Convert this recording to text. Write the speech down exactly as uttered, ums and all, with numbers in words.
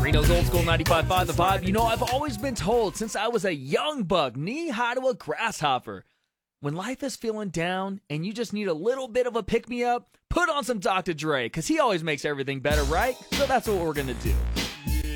Reno's Old School ninety-five point five, The Vibe. You know, I've always been told since I was a young buck, knee-high to a grasshopper, when life is feeling down and you just need a little bit of a pick-me-up, put on some Doctor Dre, because he always makes everything better, right? So that's what we're going to do.